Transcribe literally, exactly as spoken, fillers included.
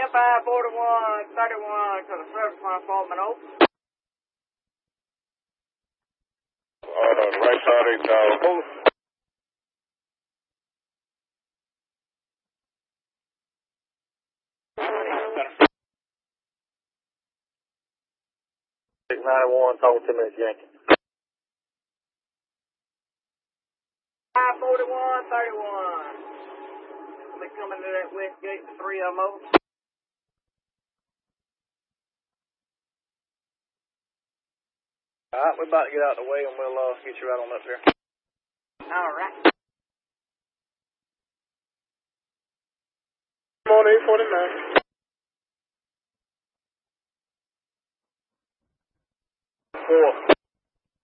five forty-one thirty-one to the service line, Faultman Oaks. Uh, right side eight tower. six ninety-one, talking two minutes, Yankee. five forty-one thirty-one. They coming to that west gate, the three of them over. Alright, we're about to get out of the way and we'll uh, get you right on up here. Alright. Come on, eight forty-nine. Four.